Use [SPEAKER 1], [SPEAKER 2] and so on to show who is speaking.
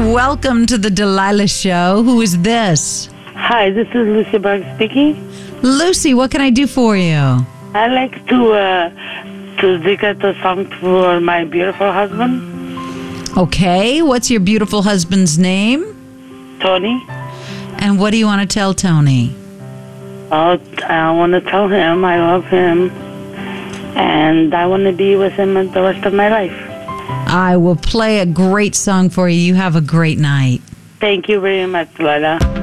[SPEAKER 1] Welcome to the Delilah Show. Who is this?
[SPEAKER 2] Hi, this is Lucy Berg speaking.
[SPEAKER 1] Lucy, what can I do for you?
[SPEAKER 2] I'd like to dedicate a song for my beautiful husband,
[SPEAKER 1] Okay, what's your beautiful husband's name?
[SPEAKER 2] Tony.
[SPEAKER 1] And what do you want to tell Tony?
[SPEAKER 2] I want to tell him I love him, and I want to be with him the rest of my life.
[SPEAKER 1] I will play a great song for you. You have a great night.
[SPEAKER 2] Thank you very much, Lila.